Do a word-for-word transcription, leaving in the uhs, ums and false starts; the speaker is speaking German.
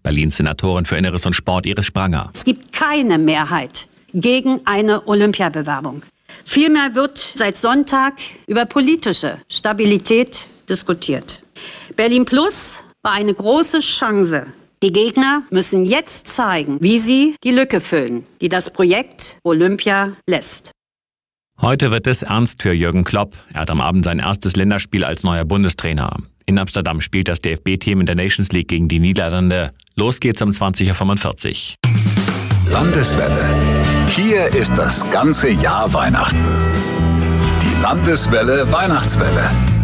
Berlins Senatorin für Inneres und Sport Iris Spranger. Es gibt keine Mehrheit gegen eine Olympiabewerbung. Vielmehr wird seit Sonntag über politische Stabilität diskutiert. Berlin Plus war eine große Chance. Die Gegner müssen jetzt zeigen, wie sie die Lücke füllen, die das Projekt Olympia lässt. Heute wird es ernst für Jürgen Klopp. Er hat am Abend sein erstes Länderspiel als neuer Bundestrainer. In Amsterdam spielt das D F B-Team in der Nations League gegen die Niederlande. Los geht's um zwanzig Uhr fünfundvierzig. Landeswelle. Hier ist das ganze Jahr Weihnachten. Die Landeswelle Weihnachtswelle.